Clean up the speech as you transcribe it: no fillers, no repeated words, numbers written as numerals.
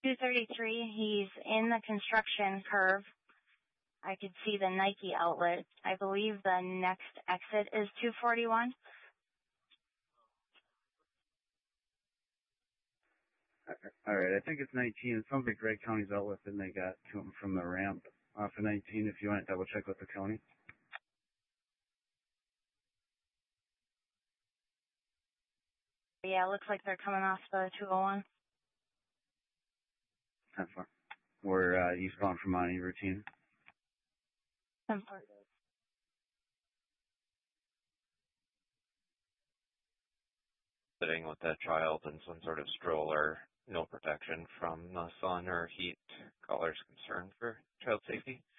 233, he's in the construction curve. I could see the Nike outlet. I believe the next exit is 241. All right, I think it's 19. It sounds like Gregg County's outlet, and they got to him from the ramp off of 19. If you want to double check with the county. Yeah, it looks like they're coming off the 201. 10-4. We're eastbound from Monty routine. 10-4. Sitting with that child in some sort of stroller, no protection from the sun or heat. Caller's concerned for child safety.